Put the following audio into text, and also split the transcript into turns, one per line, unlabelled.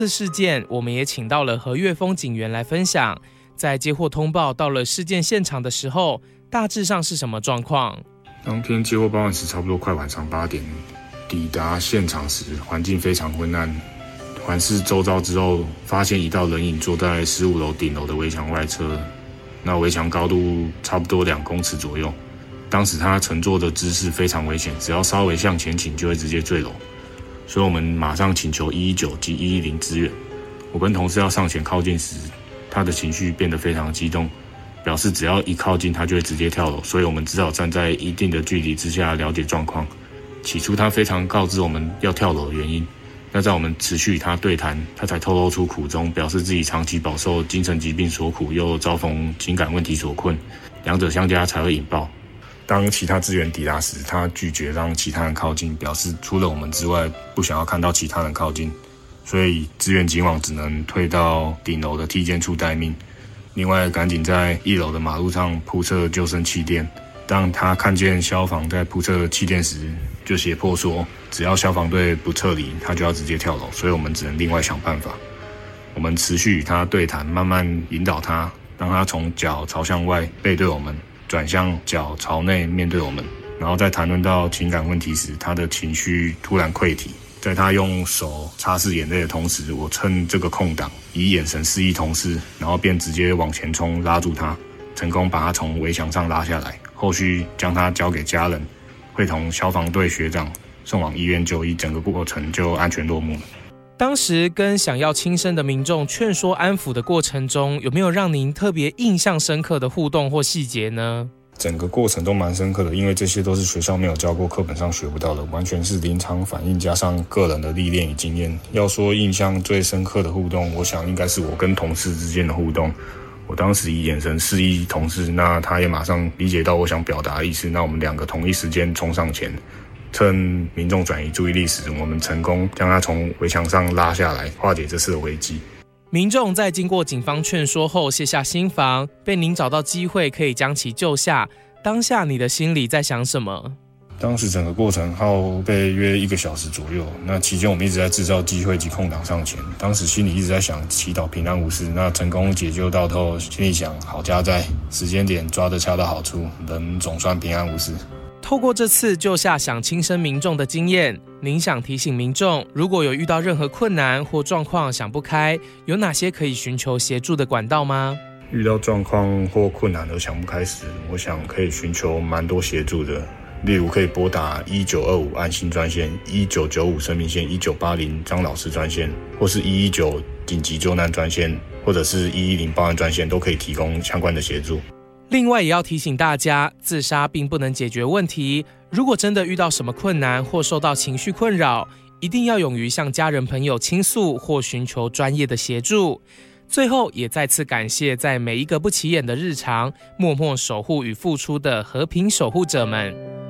这事件我们也请到了何岳峰警员来分享，在接获通报到了事件现场的时候，大致上是什么状况？
当天接获报案时，差不多快晚上8点，抵达现场时，环境非常昏暗。环视周遭之后，发现一道人影坐在15楼顶楼的围墙外侧，那围墙高度差不多2公尺左右。当时他乘坐的姿势非常危险，只要稍微向前倾就会直接坠楼，所以我们马上请求119及110支援。我跟同事要上前靠近时，他的情绪变得非常激动，表示只要一靠近他就会直接跳楼，所以我们只好站在一定的距离之下了解状况。起初他非常告知我们要跳楼的原因，那在我们持续与他对谈，他才透露出苦衷，表示自己长期饱受精神疾病所苦，又遭逢情感问题所困，两者相加才会引爆。当其他支援抵达时，他拒绝让其他人靠近，表示除了我们之外不想要看到其他人靠近，所以支援警网只能退到顶楼的梯间处待命。另外赶紧在1楼的马路上铺设救生气垫，当他看见消防在铺设气垫时，就胁迫说只要消防队不撤离，他就要直接跳楼，所以我们只能另外想办法。我们持续与他对谈，慢慢引导他，让他从脚朝向外背对我们，转向脚朝内面对我们。然后在谈论到情感问题时，他的情绪突然溃堤，在他用手擦拭眼泪的同时，我趁这个空档以眼神示意同事，然后便直接往前冲，拉住他，成功把他从围墙上拉下来，后续将他交给家人，会同消防队学长送往医院就医，整个过程就安全落幕了。
当时跟想要轻生的民众劝说安抚的过程中，有没有让您特别印象深刻的互动或细节呢？
整个过程都蛮深刻的，因为这些都是学校没有教过，课本上学不到的，完全是临场反应加上个人的历练与经验。要说印象最深刻的互动，我想应该是我跟同事之间的互动。我当时以眼神示意同事，那他也马上理解到我想表达的意思，那我们2个同一时间冲上前，趁民众转移注意力时，我们成功将他从围墙上拉下来，化解这次的危机。
民众在经过警方劝说后卸下心防，被您找到机会可以将其救下，当下你的心里在想什么？
当时整个过程耗费约1个小时左右，那期间我们一直在制造机会及空档上前，当时心里一直在想祈祷平安无事，那成功解救到后，心里想好家在，时间点抓得恰到好处，人总算平安无事。
透过这次救下想轻生民众的经验，您想提醒民众，如果有遇到任何困难或状况想不开，有哪些可以寻求协助的管道吗？
遇到状况或困难而想不开时，我想可以寻求蛮多协助的，例如可以拨打1925安心专线、1995生命线、1980张老师专线，或是119紧急救难专线，或者是110报案专线，都可以提供相关的协助。
另外也要提醒大家，自杀并不能解决问题，如果真的遇到什么困难或受到情绪困扰，一定要勇于向家人朋友倾诉或寻求专业的协助。最后也再次感谢在每一个不起眼的日常默默守护与付出的和平守护者们。